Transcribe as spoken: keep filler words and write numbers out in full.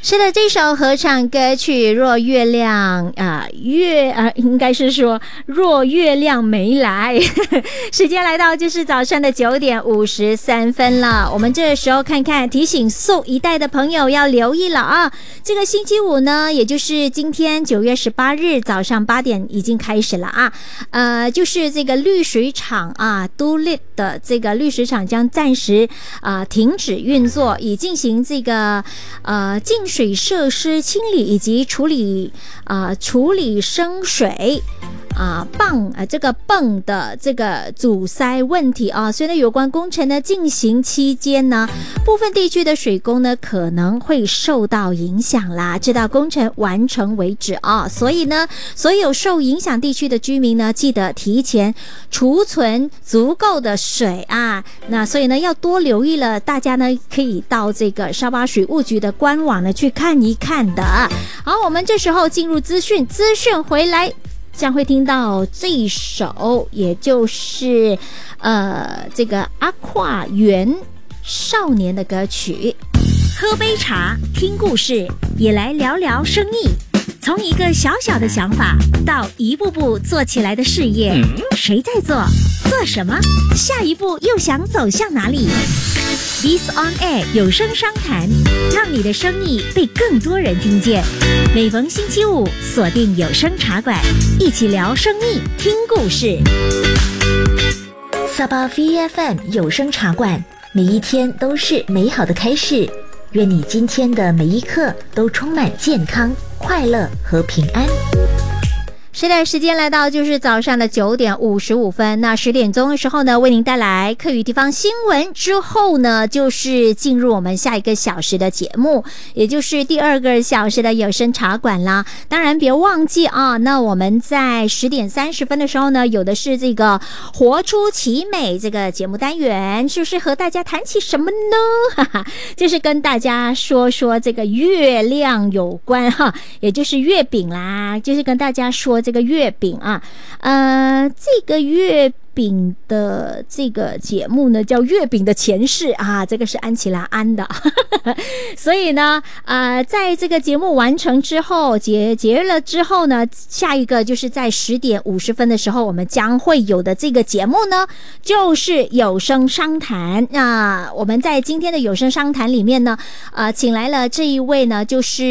是的，这首合唱歌曲《若月亮》啊、呃，月啊、呃，应该是说若月亮没来。时间来到就是早上的九点五十三分了。我们这时候看看，提醒宿一代的朋友要留意了啊！这个星期五呢，也就是今天九月十八日早上八点已经开始了啊。呃，就是这个滤水厂啊，都立的这个滤水厂将暂时啊、呃、停止运作，以进行这个呃净水设施清理以及处理啊、呃、处理生水啊泵啊这个泵的这个阻塞问题啊，所以呢，有关工程呢进行期间呢，部分地区的水工呢可能会受到影响啦，直到工程完成为止啊。所以呢，所有受影响地区的居民呢，记得提前储存足够的水啊。那所以呢，要多留意了，大家呢可以到这个沙巴水务局的官网呢去看一看的。好，我们这时候进入资讯，资讯回来。将会听到这一首，也就是呃这个阿跨原少年的歌曲。喝杯茶，听故事，也来聊聊生意。从一个小小的想法到一步步做起来的事业，谁在做？做什么？下一步又想走向哪里？This on Air 有声商谈，让你的生意被更多人听见。每逢星期五，锁定有声茶馆，一起聊生意，听故事。 萨巴 V F M 有声茶馆，每一天都是美好的开始。愿你今天的每一刻都充满健康、快乐和平安。 是的，时间来到就是早上的九点五十五分。那十点钟的时候呢，为您带来客语地方新闻之后呢，就是进入我们下一个小时的节目，也就是第二个小时的有声茶馆啦。当然别忘记啊，那我们在十点三十分的时候呢，有的是这个活出奇美这个节目单元，是不是和大家谈起什么呢？哈哈，就是跟大家说说这个月亮有关哈，也就是月饼啦，就是跟大家说这个月饼啊，呃，这个月饼的这个节目呢叫月饼的前世啊，这个是安琪拉安的所以呢呃，在这个节目完成之后结结了之后呢，下一个就是在十点五十分的时候我们将会有的这个节目呢就是有声商谈。那我们在今天的有声商谈里面呢呃，请来了这一位呢就是